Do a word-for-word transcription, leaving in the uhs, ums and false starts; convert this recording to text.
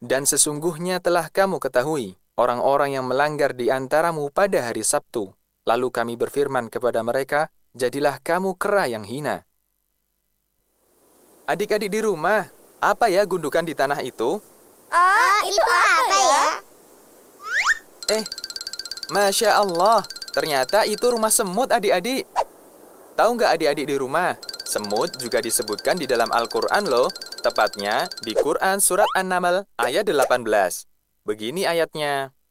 Dan sesungguhnya telah kamu ketahui orang-orang yang melanggar di antaramu pada hari Sabtu. Lalu kami berfirman kepada mereka, jadilah kamu kera yang hina. Adik-adik di rumah, apa ya gundukan di tanah itu? Oh, itu apa ya? Eh, Masya Allah, ternyata itu rumah semut adik-adik. Tahu nggak adik-adik di rumah? Semut juga disebutkan di dalam Al-Quran loh. Tepatnya di Quran Surat An-Naml ayat delapan belas. Begini ayatnya.